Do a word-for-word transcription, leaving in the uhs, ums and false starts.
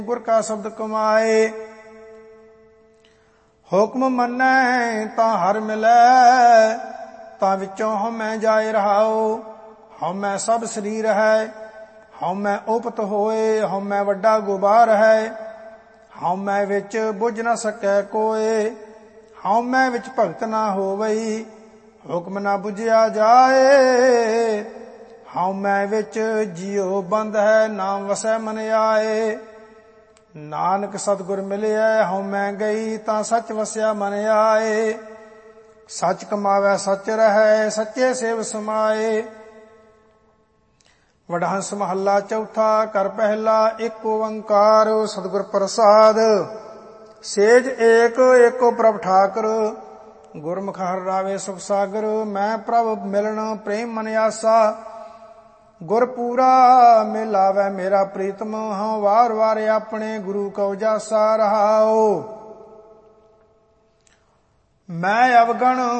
गुर का शब्द कमाए। हुक्म मन्नै तां हर मिलै, तां विचों हउमੈ जाए रहाओ। हउमੈ सब शरीर है, हउमੈ उपत होए। हउमੈ वड्डा गुबार है, हउमੈ विच बुझ न सकै कोए। हउमੈ विच भगत ना होवई, हुक्म ना बुझिया जाए। हउमੈ विच जियो बंद है, नाम वसै मन आए। नानक सतगुर मिलिया हउमੈ गई, तां सच वसिया मन आए। सच कमावै सच रहै, सच्चे सेव समाए। वडहंस महला चौथा कर पहला। एक ओंकार सतगुर प्रसाद, सेज एक एको प्रभ ठाकर। गुरमुख हर रावे सुख सागर, मैं प्रभ मिलन प्रेम मन आसा। गुर पूरा मिलावै मेरा प्रीतम, हूँ वार वार अपने गुरु को जासा रहाओ। मैं अवगण